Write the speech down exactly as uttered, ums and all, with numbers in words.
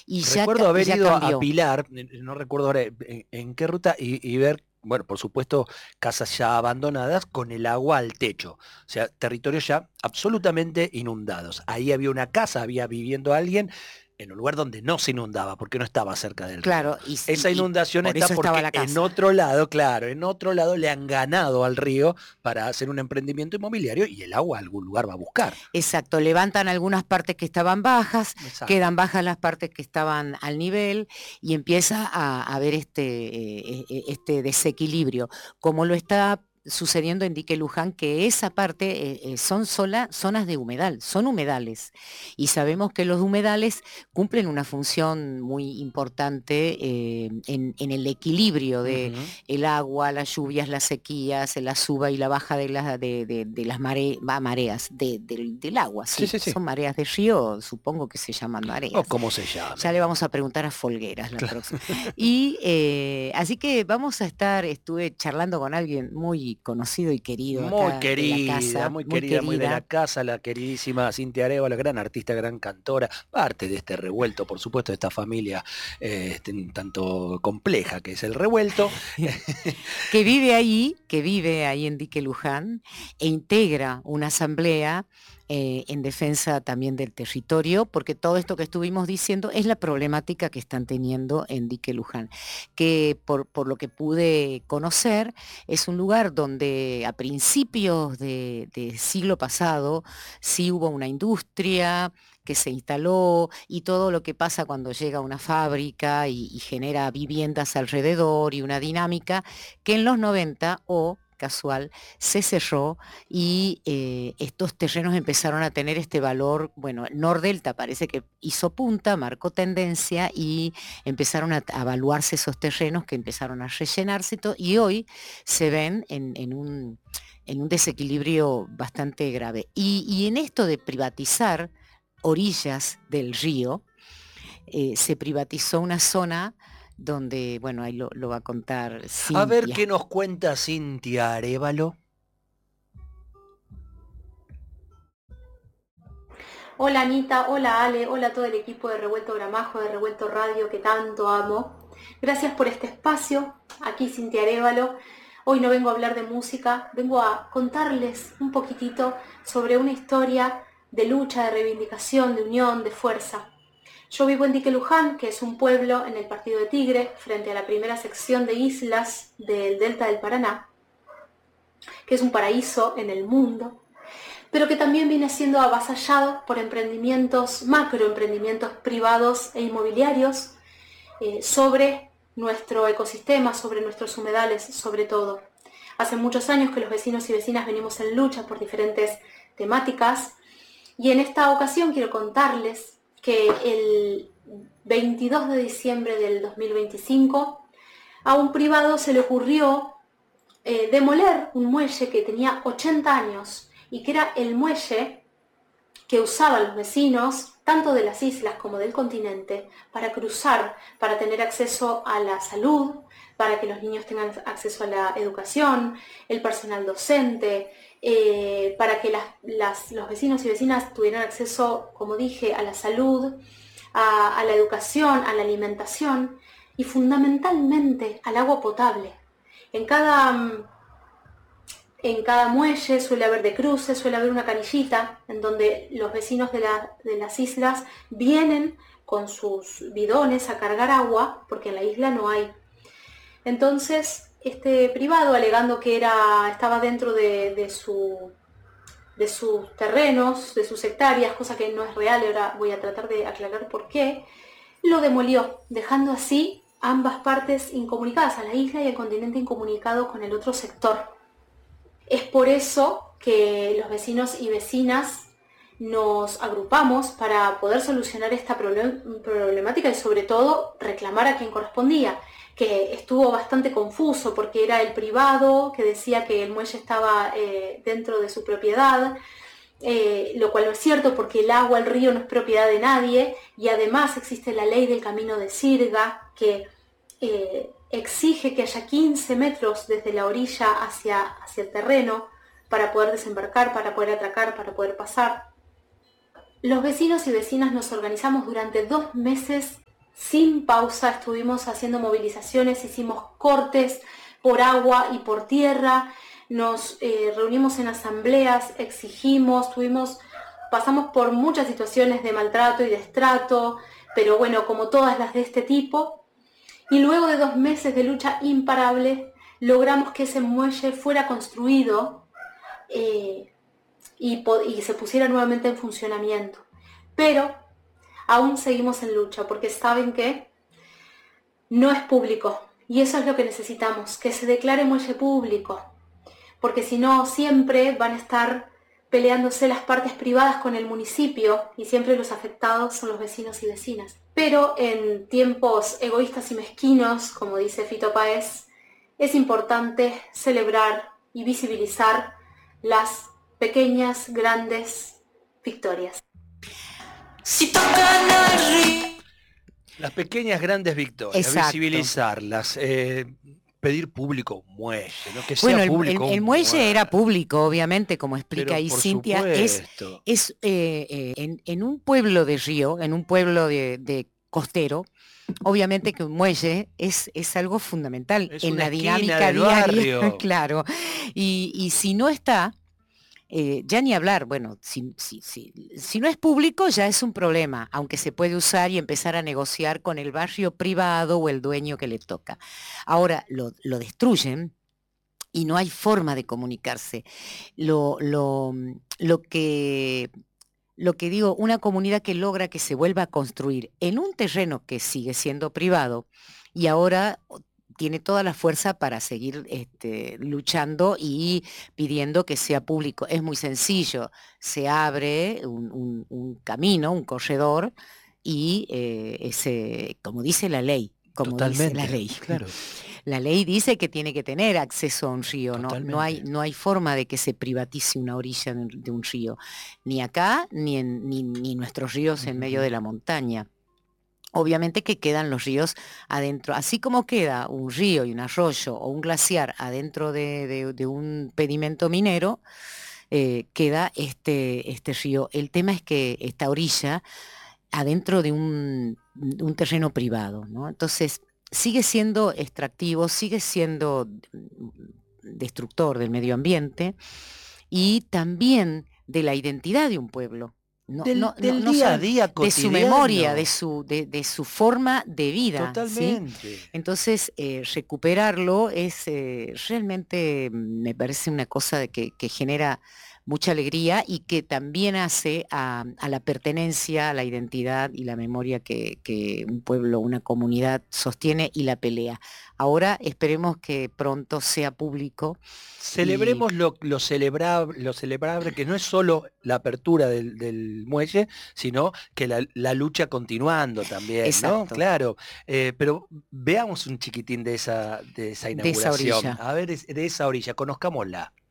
y ya, Recuerdo haber ya ido a cambió. Pilar, no recuerdo ahora en, en qué ruta, y, y ver, bueno, por supuesto, casas ya abandonadas con el agua al techo. O sea, territorios ya absolutamente inundados. Ahí había una casa, había viviendo alguien en un lugar donde no se inundaba, porque no estaba cerca del río. Claro, y, Esa y- y inundación por está eso estaba porque la en casa. otro lado, claro, en otro lado le han ganado al río para hacer un emprendimiento inmobiliario y el agua a algún lugar va a buscar. Exacto, levantan algunas partes que estaban bajas, Exacto. quedan bajas las partes que estaban al nivel y empieza a a haber este, eh, eh, este desequilibrio, como lo está sucediendo en Dique Luján, que esa parte eh, eh, son sola- zonas de humedal, son humedales. Y sabemos que los humedales cumplen una función muy importante eh, en, en el equilibrio de Ujú. el agua, las lluvias, las sequías, la suba y la baja de, la- de- de- de las mare- va, mareas, de- del, del agua, Sí, sí. sí, sí. Son mareas de río, supongo que se llaman O mareas. como se Ya llamen. le vamos a preguntar a Folgueras la Claro. próxima. Y eh, así que vamos a estar, estuve charlando con alguien muy conocido y querido Muy acá de la querida, casa, muy muy querida, muy de la querida. casa, la queridísima Cintia Arevalo, gran artista, gran cantora, parte de este revuelto, por supuesto, de esta familia eh, este, un tanto compleja que es el revuelto. Que vive ahí, que vive ahí en Dique Luján, e integra una asamblea eh, en defensa también del territorio, porque todo esto que estuvimos diciendo es la problemática que están teniendo en Dique Luján, que por, por lo que pude conocer, es un lugar donde a principios de, de siglo pasado sí hubo una industria que se instaló y todo lo que pasa cuando llega una fábrica y, y genera viviendas alrededor y una dinámica que en los noventa, o casual, se cerró y eh, estos terrenos empezaron a tener este valor, bueno, Nordelta parece que hizo punta, marcó tendencia y empezaron a, a evaluarse esos terrenos que empezaron a rellenarse y, todo, y hoy se ven en, en un en un desequilibrio bastante grave. Y, y en esto de privatizar orillas del río, eh, se privatizó una zona donde, bueno, ahí lo, lo va a contar A ver qué Cintia. nos cuenta Cintia Arevalo. Hola Anita, hola Ale, hola a todo el equipo de Revuelto Gramajo, de Revuelto Radio que tanto amo. Gracias por este espacio, aquí Cintia Arevalo. Hoy no vengo a hablar de música, vengo a contarles un poquitito sobre una historia de lucha, de reivindicación, de unión, de fuerza. Yo vivo en Dique Luján, que es un pueblo en el Partido de Tigre, frente a la primera sección de islas del Delta del Paraná, que es un paraíso en el mundo, pero que también viene siendo avasallado por emprendimientos, macroemprendimientos privados e inmobiliarios eh, sobre nuestro ecosistema, sobre nuestros humedales, sobre todo. Hace muchos años que los vecinos y vecinas venimos en lucha por diferentes temáticas y en esta ocasión quiero contarles que el veintidós de diciembre del dos mil veinticinco a un privado se le ocurrió eh, demoler un muelle que tenía ochenta años y que era el muelle que usaban los vecinos, tanto de las islas como del continente, para cruzar, para tener acceso a la salud, para que los niños tengan acceso a la educación, el personal docente, eh, para que las, las, los vecinos y vecinas tuvieran acceso, como dije, a la salud, a, a la educación, a la alimentación y fundamentalmente al agua potable. En cada En cada muelle suele haber de cruces, suele haber una canillita en donde los vecinos de, la, de las islas vienen con sus bidones a cargar agua, porque en la isla no hay. Entonces, este privado, alegando que era, estaba dentro de, de, su, de sus terrenos, de sus hectáreas, cosa que no es real, ahora voy a tratar de aclarar por qué, lo demolió, dejando así ambas partes incomunicadas, a la isla y el continente incomunicado con el otro sector. Es por eso que los vecinos y vecinas nos agrupamos para poder solucionar esta problemática y sobre todo reclamar a quien correspondía, que estuvo bastante confuso porque era el privado que decía que el muelle estaba eh, dentro de su propiedad, eh, lo cual no es cierto porque el agua, el río no es propiedad de nadie y además existe la ley del camino de sirga que eh, exige que haya quince metros desde la orilla hacia, hacia el terreno para poder desembarcar, para poder atracar, para poder pasar. Los vecinos y vecinas nos organizamos durante dos meses sin pausa, estuvimos haciendo movilizaciones, hicimos cortes por agua y por tierra, nos eh, reunimos en asambleas, exigimos, tuvimos, pasamos por muchas situaciones de maltrato y destrato, pero bueno, como todas las de este tipo, y luego de dos meses de lucha imparable, logramos que ese muelle fuera construido eh, y, y se pusiera nuevamente en funcionamiento. Pero aún seguimos en lucha, porque saben que no es público, y eso es lo que necesitamos, que se declare muelle público, porque si no siempre van a estar peleándose las partes privadas con el municipio y siempre los afectados son los vecinos y vecinas. Pero en tiempos egoístas y mezquinos, como dice Fito Páez, es importante celebrar y visibilizar las pequeñas, grandes victorias. Si las pequeñas grandes victorias, exacto, visibilizarlas, eh, pedir público muelle, ¿no? Que sea bueno, el, público. El, el muelle muelle era público, obviamente, como explica Pero ahí Cintia, es, es eh, eh, en, en un pueblo de río, en un pueblo de, de costero, obviamente que un muelle es, es algo fundamental es en la dinámica diaria, claro, y, y si no está, Eh, ya ni hablar, bueno, si, si, si, si no es público ya es un problema, aunque se puede usar y empezar a negociar con el barrio privado o el dueño que le toca. Ahora lo, lo destruyen y no hay forma de comunicarse. Lo, lo, lo, que, lo que digo, una comunidad que logra que se vuelva a construir en un terreno que sigue siendo privado y ahora tiene toda la fuerza para seguir este, luchando y pidiendo que sea público. Es muy sencillo, se abre un, un, un camino, un corredor, y eh, ese, como dice la ley, como Totalmente, dice la ley. Claro. La ley dice que tiene que tener acceso a un río, ¿no? No hay, no hay forma de que se privatice una orilla de un río, ni acá, ni en ni, ni nuestros ríos en medio de la montaña. Obviamente que quedan los ríos adentro, así como queda un río y un arroyo o un glaciar adentro de, de, de un pedimento minero, eh, queda este, este río. El tema es que esta orilla adentro de un, un terreno privado, ¿no? Entonces sigue siendo extractivo, sigue siendo destructor del medio ambiente y también de la identidad de un pueblo. No, del, no, del no, día no a día cotidiano. De su memoria, de su, de, de su forma de vida. Totalmente. ¿Sí? Entonces, eh, recuperarlo es eh, realmente, me parece una cosa de que, que genera mucha alegría y que también hace a, a la pertenencia, a la identidad y la memoria que, que un pueblo, una comunidad sostiene y la pelea. Ahora esperemos que pronto sea público. Celebremos y... lo, lo, celebrable, lo celebrable, que no es solo la apertura del, del muelle, sino que la, la lucha continuando también, exacto. ¿no? Claro, eh, pero veamos un chiquitín de esa, de esa inauguración. De esa orilla. A ver, de esa orilla, conozcámosla.